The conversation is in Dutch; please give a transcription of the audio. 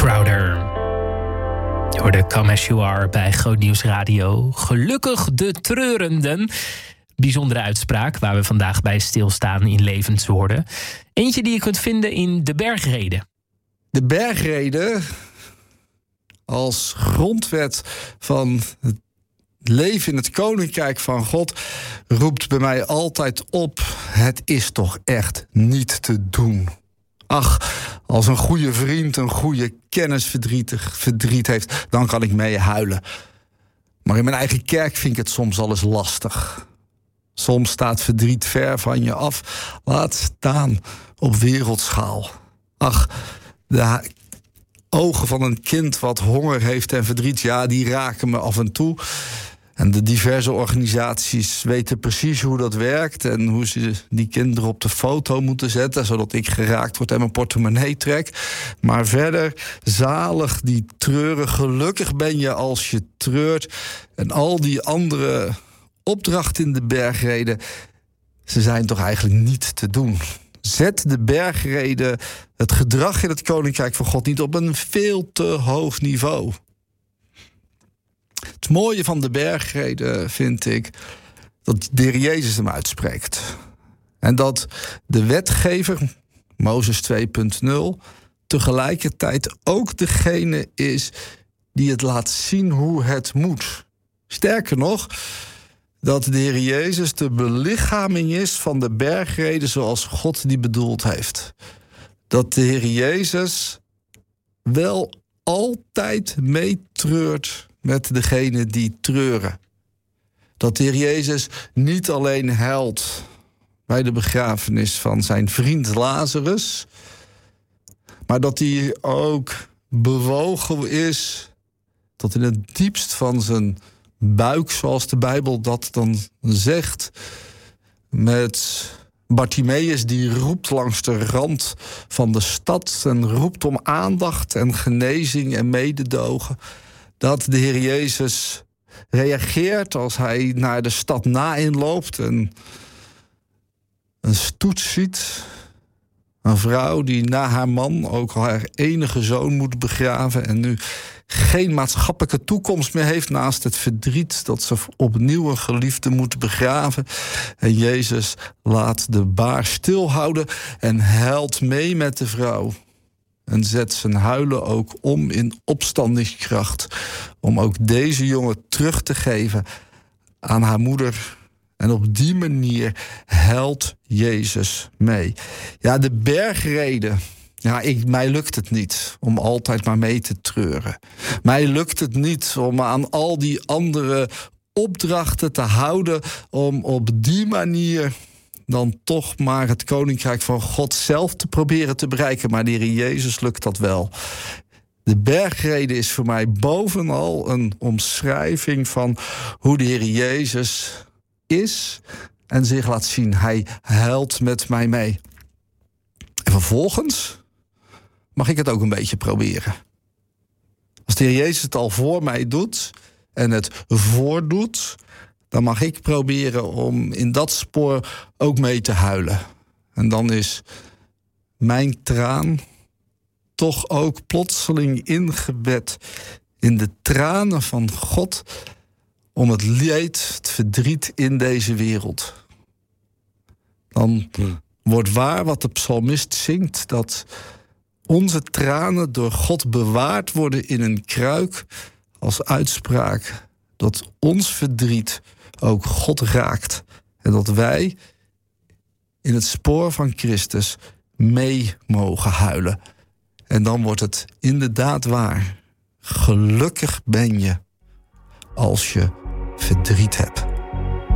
Crowder. Je hoorde Come As You Are bij Groot Nieuws Radio. Gelukkig de treurenden. Bijzondere uitspraak waar we vandaag bij stilstaan in levenswoorden. Eentje die je kunt vinden in de Bergrede. De Bergrede als grondwet van het leven in het Koninkrijk van God roept bij mij altijd op: het is toch echt niet te doen. Ach, als een goede vriend, een goede kennis verdriet heeft, dan kan ik mee huilen. Maar in mijn eigen kerk vind ik het soms al eens lastig. Soms staat verdriet ver van je af, laat staan op wereldschaal. Ach, de ogen van een kind wat honger heeft en verdriet, ja, die raken me af en toe. En de diverse organisaties weten precies hoe dat werkt en hoe ze die kinderen op de foto moeten zetten, zodat ik geraakt word en mijn portemonnee trek. Maar verder, zalig die treuren, gelukkig ben je als je treurt. En al die andere opdrachten in de Bergrede, ze zijn toch eigenlijk niet te doen. Zet de Bergrede het gedrag in het Koninkrijk van God niet op een veel te hoog niveau. Het mooie van de Bergrede vind ik dat de Heer Jezus hem uitspreekt. En dat de wetgever, Mozes 2.0, tegelijkertijd ook degene is die het laat zien hoe het moet. Sterker nog, dat de Heer Jezus de belichaming is van de Bergrede zoals God die bedoeld heeft. Dat de Heer Jezus wel altijd meetreurt met degene die treuren. Dat de Heer Jezus niet alleen huilt bij de begrafenis van zijn vriend Lazarus, maar dat hij ook bewogen is tot in het diepst van zijn buik, zoals de Bijbel dat dan zegt, met Bartimeus die roept langs de rand van de stad en roept om aandacht en genezing en mededogen. Dat de Heer Jezus reageert als hij naar de stad Naïn loopt en een stoet ziet. Een vrouw die na haar man ook al haar enige zoon moet begraven en nu geen maatschappelijke toekomst meer heeft naast het verdriet dat ze opnieuw een geliefde moet begraven. En Jezus laat de baar stilhouden en huilt mee met de vrouw. En zet zijn huilen ook om in opstandingskracht, om ook deze jongen terug te geven aan haar moeder. En op die manier huilt Jezus mee. Ja, de Bergrede. Ja, mij lukt het niet om altijd maar mee te treuren. Mij lukt het niet om aan al die andere opdrachten te houden, om op die manier dan toch maar het Koninkrijk van God zelf te proberen te bereiken. Maar de Heer Jezus lukt dat wel. De Bergrede is voor mij bovenal een omschrijving van hoe de Heer Jezus is en zich laat zien. Hij huilt met mij mee. En vervolgens mag ik het ook een beetje proberen. Als de Heer Jezus het al voor mij doet en het voordoet, dan mag ik proberen om in dat spoor ook mee te huilen. En dan is mijn traan toch ook plotseling ingebed in de tranen van God om het leed, het verdriet in deze wereld. Dan wordt waar wat de psalmist zingt, dat onze tranen door God bewaard worden in een kruik als uitspraak dat ons verdriet ook God raakt en dat wij in het spoor van Christus mee mogen huilen. En dan wordt het inderdaad waar. Gelukkig ben je als je verdriet hebt.